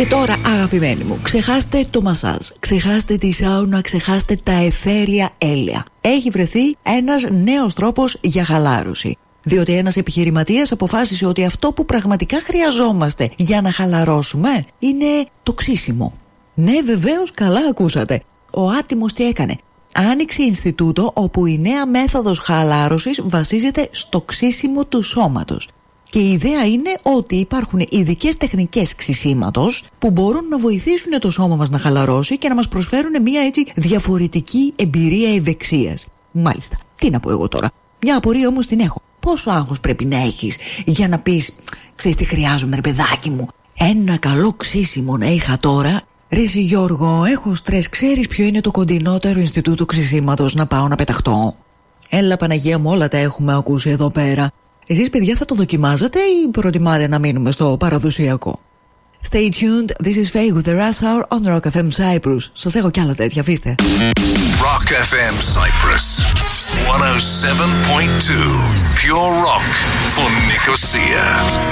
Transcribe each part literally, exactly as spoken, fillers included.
Και τώρα, αγαπημένοι μου, ξεχάστε το μασάζ, ξεχάστε τη σάουνα, ξεχάστε τα αιθέρια έλαια. Έχει βρεθεί ένας νέος τρόπος για χαλάρωση. Διότι ένας επιχειρηματίας αποφάσισε ότι αυτό που πραγματικά χρειαζόμαστε για να χαλαρώσουμε είναι το ξύσιμο. Ναι, βεβαίως, καλά ακούσατε. Ο άτιμος τι έκανε? Άνοιξε Ινστιτούτο όπου η νέα μέθοδος χαλάρωσης βασίζεται στο ξύσιμο του σώματος. Και η ιδέα είναι ότι υπάρχουν ειδικές τεχνικές ξυσίματος που μπορούν να βοηθήσουν το σώμα μας να χαλαρώσει και να μας προσφέρουν μια έτσι διαφορετική εμπειρία ευεξίας. Μάλιστα, τι να πω εγώ τώρα. Μια απορία όμως την έχω. Πόσο άγχος πρέπει να έχεις για να πεις, ξέρεις τι χρειάζομαι ρε παιδάκι μου? Ένα καλό ξύσιμο να είχα τώρα. Ρε συ Γιώργο, έχω στρες, ξέρεις ποιο είναι το κοντινότερο Ινστιτούτο ξυσίματος να πάω να πεταχτώ? Έλα Παναγία μου, όλα τα έχουμε ακούσει εδώ πέρα. Εσείς παιδιά θα το δοκιμάζετε ή προτιμάτε να μείνουμε στο παραδοσιακό? Stay tuned, this is Faye with the Rush Hour on Rock εφ εμ Cyprus. Σας έχω κι άλλα τέτοια, αφήστε. Rock εφ εμ Cyprus εκατόν επτά κόμμα δύο Pure Rock for Nicosia.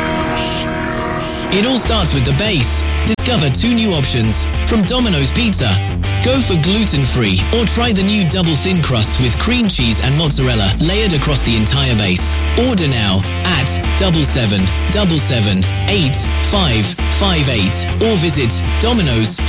It all starts with the base. Discover two new options from Domino's Pizza. Go for gluten-free or try the new double thin crust with cream cheese and mozzarella layered across the entire base. Order now at double seven double seven eight five five eight or visit Domino's